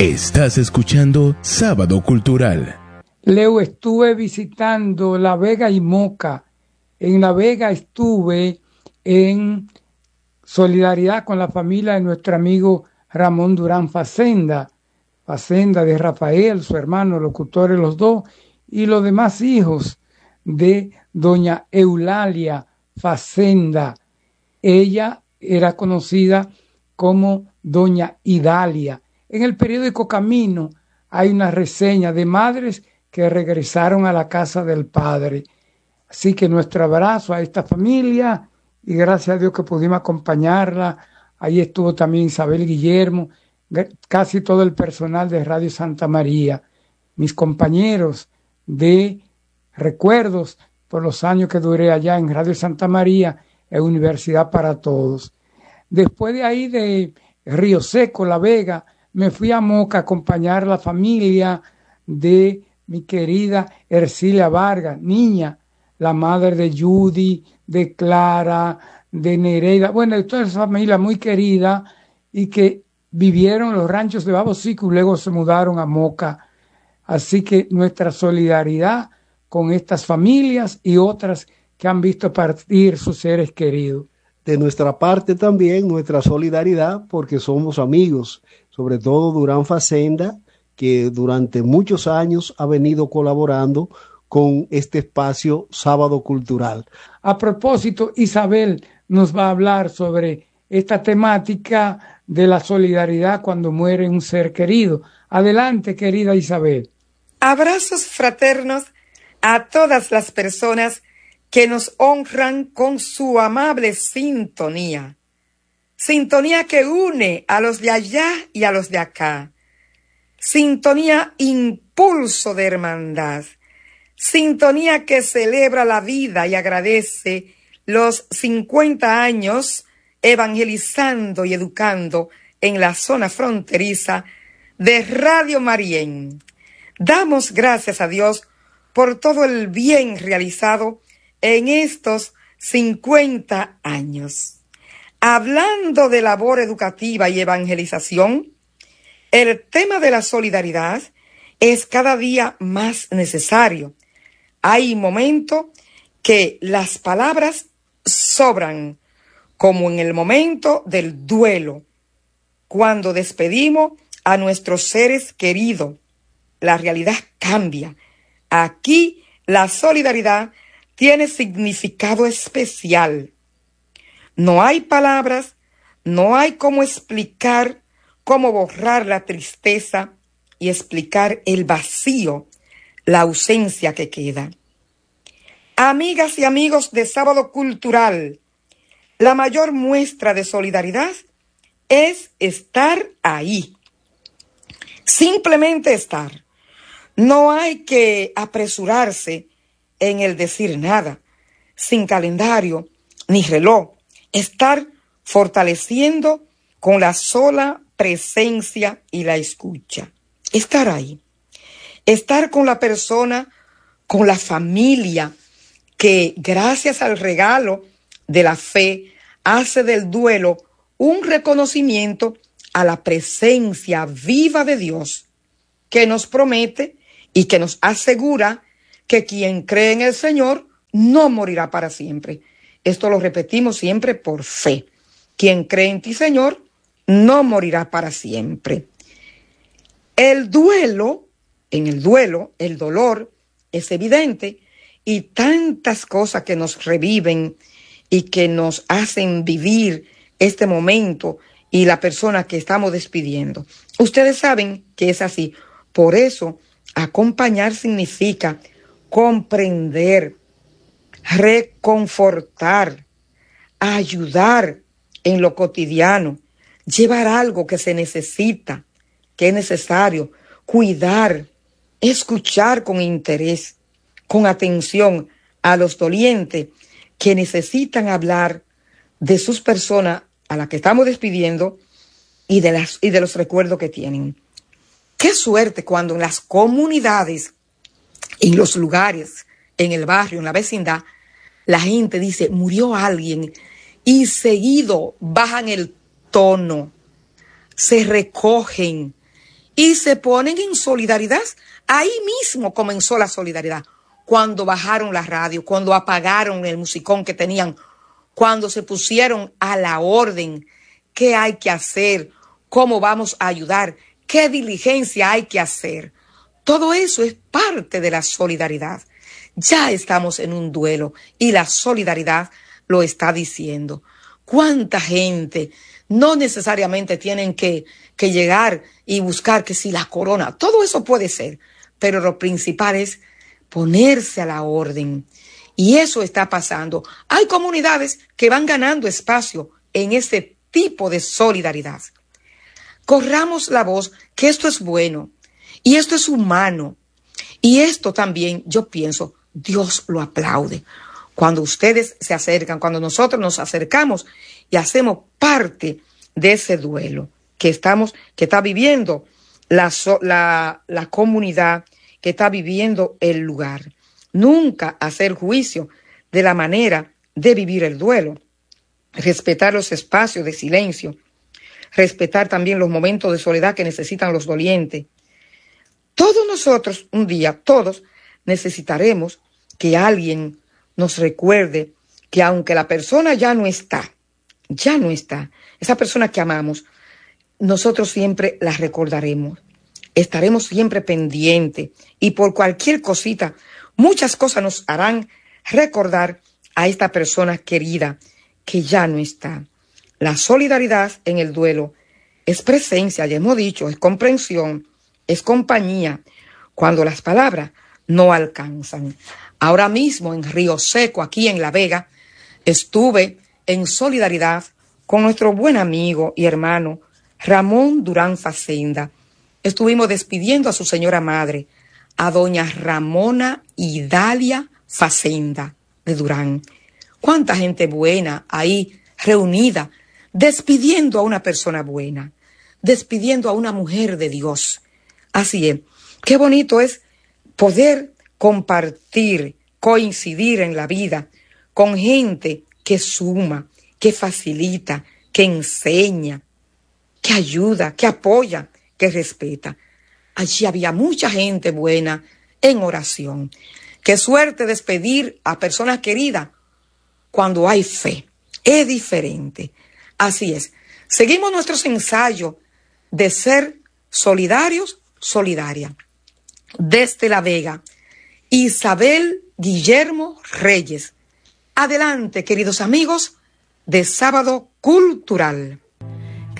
Estás escuchando Sábado Cultural. Leo, estuve visitando La Vega y Moca. En La Vega estuve en solidaridad con la familia de nuestro amigo Ramón Durán Facenda de Rafael, su hermano, locutores los dos, y los demás hijos de doña Eulalia Facenda. Ella era conocida como doña Idalia. En el periódico Camino hay una reseña de madres que regresaron a la casa del padre. Así que nuestro abrazo a esta familia y gracias a Dios que pudimos acompañarla. Ahí estuvo también Isabel Guillermo, casi todo el personal de Radio Santa María, mis compañeros de recuerdos por los años que duré allá en Radio Santa María, en Universidad para Todos. Después de ahí de Río Seco, La Vega, me fui a Moca a acompañar a la familia de mi querida Ercilia Vargas, niña, la madre de Judy, de Clara, de Nereida, bueno, de toda esa familia muy querida y que vivieron en los ranchos de Babocico y luego se mudaron a Moca. Así que nuestra solidaridad con estas familias y otras que han visto partir sus seres queridos. De nuestra parte también, nuestra solidaridad, porque somos amigos, sobre todo Durán Facenda, que durante muchos años ha venido colaborando con este espacio Sábado Cultural. A propósito, Isabel nos va a hablar sobre esta temática de la solidaridad cuando muere un ser querido. Adelante, querida Isabel. Abrazos fraternos a todas las personas que nos honran con su amable sintonía. Sintonía que une a los de allá y a los de acá. Sintonía impulso de hermandad. Sintonía que celebra la vida y agradece los 50 años evangelizando y educando en la zona fronteriza de Radio Marién. Damos gracias a Dios por todo el bien realizado en estos 50 años. Hablando de labor educativa y evangelización, el tema de la solidaridad es cada día más necesario. Hay momentos que las palabras sobran, como en el momento del duelo, cuando despedimos a nuestros seres queridos. La realidad cambia. Aquí la solidaridad tiene significado especial. No hay palabras, no hay cómo explicar, cómo borrar la tristeza y explicar el vacío, la ausencia que queda. Amigas y amigos de Sábado Cultural, la mayor muestra de solidaridad es estar ahí. Simplemente estar. No hay que apresurarse en el decir nada, sin calendario ni reloj. Estar fortaleciendo con la sola presencia y la escucha. Estar ahí. Estar con la persona, con la familia, que gracias al regalo de la fe hace del duelo un reconocimiento a la presencia viva de Dios, que nos promete y que nos asegura que quien cree en el Señor no morirá para siempre. Esto lo repetimos siempre por fe. Quien cree en ti, Señor, no morirá para siempre. El duelo, en el duelo, el dolor es evidente y tantas cosas que nos reviven y que nos hacen vivir este momento y la persona que estamos despidiendo. Ustedes saben que es así. Por eso, acompañar significa comprender, reconfortar, ayudar en lo cotidiano, llevar algo que se necesita, que es necesario, cuidar, escuchar con interés, con atención a los dolientes que necesitan hablar de sus personas a las que estamos despidiendo y de los recuerdos que tienen. Qué suerte cuando en las comunidades, en los lugares, en el barrio, en la vecindad, la gente dice, murió alguien, y seguido bajan el tono, se recogen y se ponen en solidaridad. Ahí mismo comenzó la solidaridad. Cuando bajaron la radio, cuando apagaron el musicón que tenían, cuando se pusieron a la orden, qué hay que hacer, cómo vamos a ayudar, qué diligencia hay que hacer. Todo eso es parte de la solidaridad. Ya estamos en un duelo y la solidaridad lo está diciendo. ¿Cuánta gente no necesariamente tienen que llegar y buscar que si la corona? Todo eso puede ser, pero lo principal es ponerse a la orden. Y eso está pasando. Hay comunidades que van ganando espacio en ese tipo de solidaridad. Corramos la voz que esto es bueno y esto es humano. Y esto también, yo pienso, Dios lo aplaude. Cuando ustedes se acercan, cuando nosotros nos acercamos y hacemos parte de ese duelo que está viviendo la comunidad, que está viviendo el lugar. Nunca hacer juicio de la manera de vivir el duelo. Respetar los espacios de silencio. Respetar también los momentos de soledad que necesitan los dolientes. Todos nosotros, un día, todos necesitaremos que alguien nos recuerde que aunque la persona ya no está, esa persona que amamos, nosotros siempre la recordaremos. Estaremos siempre pendientes y por cualquier cosita, muchas cosas nos harán recordar a esta persona querida que ya no está. La solidaridad en el duelo es presencia, ya hemos dicho, es comprensión, es compañía, cuando las palabras no alcanzan. Ahora mismo en Río Seco, aquí en La Vega, estuve en solidaridad con nuestro buen amigo y hermano Ramón Durán Facenda. Estuvimos despidiendo a su señora madre, a doña Ramona Idalia Facenda de Durán. Cuánta gente buena ahí reunida, despidiendo a una persona buena, despidiendo a una mujer de Dios. Así es, qué bonito es poder compartir, coincidir en la vida con gente que suma, que facilita, que enseña, que ayuda, que apoya, que respeta. Allí había mucha gente buena en oración. Qué suerte despedir a personas queridas cuando hay fe. Es diferente. Así es. Seguimos nuestros ensayos de ser solidarios, solidaria. Desde La Vega, Isabel Guillermo Reyes. Adelante, queridos amigos de Sábado Cultural.